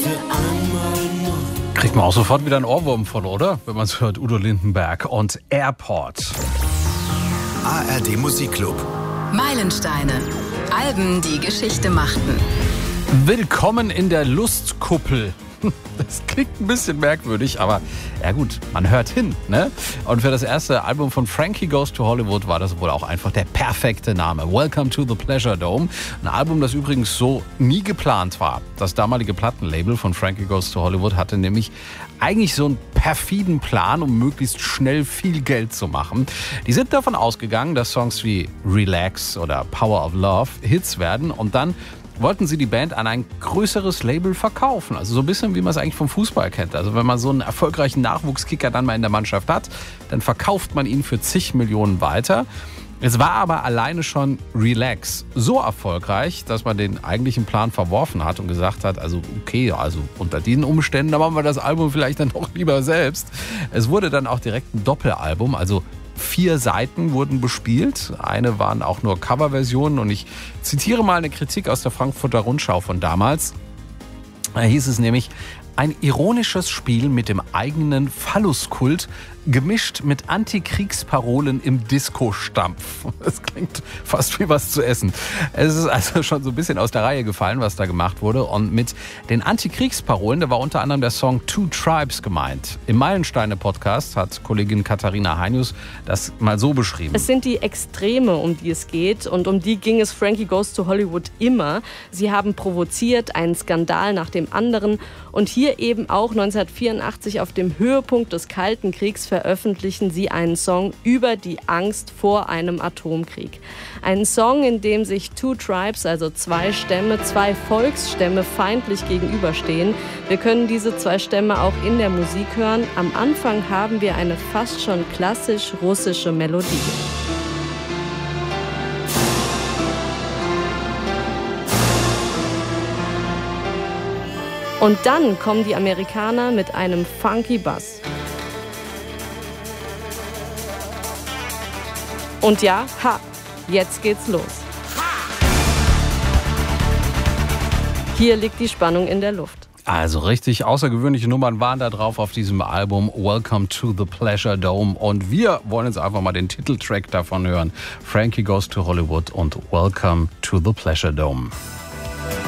Kriegt man auch sofort wieder einen Ohrwurm von, oder? Wenn man es hört, Udo Lindenberg und Airport. ARD Musikclub. Meilensteine. Alben, die Geschichte machten. Willkommen in der Lustkuppel. Das klingt ein bisschen merkwürdig, aber ja gut, man hört hin, ne? Und für das erste Album von Frankie Goes to Hollywood war das wohl auch einfach der perfekte Name. Welcome to the Pleasure Dome. Ein Album, das übrigens so nie geplant war. Das damalige Plattenlabel von Frankie Goes to Hollywood hatte nämlich eigentlich so einen perfiden Plan, um möglichst schnell viel Geld zu machen. Die sind davon ausgegangen, dass Songs wie Relax oder Power of Love Hits werden und dann wollten sie die Band an ein größeres Label verkaufen. Also so ein bisschen, wie man es eigentlich vom Fußball kennt. Also wenn man so einen erfolgreichen Nachwuchskicker dann mal in der Mannschaft hat, dann verkauft man ihn für zig Millionen weiter. Es war aber alleine schon Relax so erfolgreich, dass man den eigentlichen Plan verworfen hat und gesagt hat, also okay, also unter diesen Umständen, da machen wir das Album vielleicht dann doch lieber selbst. Es wurde dann auch direkt ein Doppelalbum, also 4 Seiten wurden bespielt. Eine waren auch nur Coverversionen und ich zitiere mal eine Kritik aus der Frankfurter Rundschau von damals. Da hieß es nämlich: Ein ironisches Spiel mit dem eigenen Phalluskult, gemischt mit Antikriegsparolen im Disco-Stampf. Das klingt fast wie was zu essen. Es ist also schon so ein bisschen aus der Reihe gefallen, was da gemacht wurde. Und mit den Antikriegsparolen, da war unter anderem der Song Two Tribes gemeint. Im Meilensteine-Podcast hat Kollegin Katharina Heinius das mal so beschrieben. Es sind die Extreme, um die es geht. Und um die ging es Frankie Goes to Hollywood immer. Sie haben provoziert, einen Skandal nach dem anderen. Und hier eben auch 1984 auf dem Höhepunkt des Kalten Kriegs veröffentlichen sie einen Song über die Angst vor einem Atomkrieg. Einen Song, in dem sich Two Tribes, also 2 Stämme, 2 Volksstämme feindlich gegenüberstehen. Wir können diese 2 Stämme auch in der Musik hören. Am Anfang haben wir eine fast schon klassisch russische Melodie. Und dann kommen die Amerikaner mit einem funky Bass. Und ja, jetzt geht's los. Hier liegt die Spannung in der Luft. Also richtig außergewöhnliche Nummern waren da drauf auf diesem Album Welcome to the Pleasure Dome. Und wir wollen jetzt einfach mal den Titeltrack davon hören. Frankie Goes to Hollywood und Welcome to the Pleasure Dome.